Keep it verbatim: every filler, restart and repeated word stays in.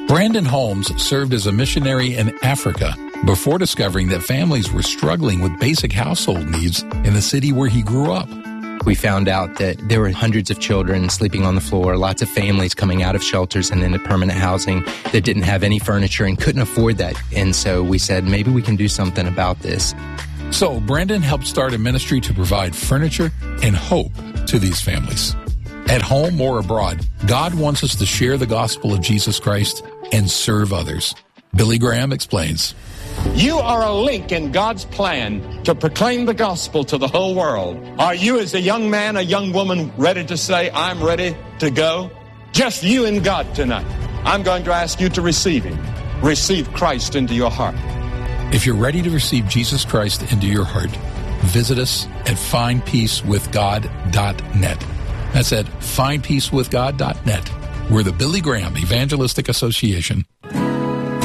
Brandon Holmes served as a missionary in Africa before discovering that families were struggling with basic household needs in the city where he grew up. We found out that there were hundreds of children sleeping on the floor, lots of families coming out of shelters and into permanent housing that didn't have any furniture and couldn't afford that. And so we said, maybe we can do something about this. So Brandon helped start a ministry to provide furniture and hope to these families. At home or abroad, God wants us to share the gospel of Jesus Christ and serve others. Billy Graham explains. You are a link in God's plan to proclaim the gospel to the whole world. Are you, as a young man, a young woman, ready to say, I'm ready to go? Just you and God tonight. I'm going to ask you to receive Him. Receive Christ into your heart. If you're ready to receive Jesus Christ into your heart, visit us at find peace with god dot net. That's at find peace with god dot net. We're the Billy Graham Evangelistic Association.